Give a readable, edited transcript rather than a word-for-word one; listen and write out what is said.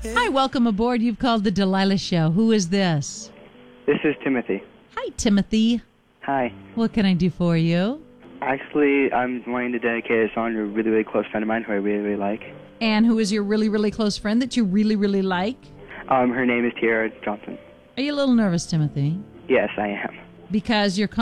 Hi, welcome aboard. You've called the Delilah Show. Who is this? This is Timothy. Hi, Timothy. Hi. What can I do for you? Actually, I'm wanting to dedicate a song to a really, really close friend of mine who I really, really like. And who is your really, really close friend that you really, really like? Her name is Tiara Johnson. Are you a little nervous, Timothy? Yes, I am. Because you're